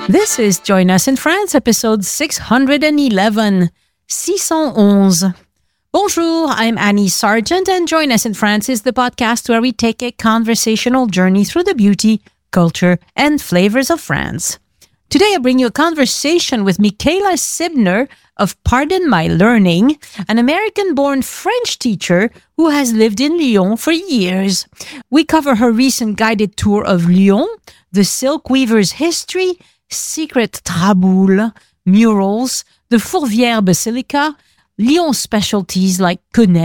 This is Join Us in France, episode 611. 611. Bonjour, I'm Annie Sargent, and Join Us in France is the podcast where we take a conversational journey through the beauty, culture, and flavors of France. Today, I bring you a conversation with Michaela Sibner of Pardon My Learning, an American-born French teacher who has lived in Lyon for years. We cover her recent guided tour of Lyon, the silk weaver's history, secret traboules, murals, the Fourvière Basilica, Lyon specialties like quenelle,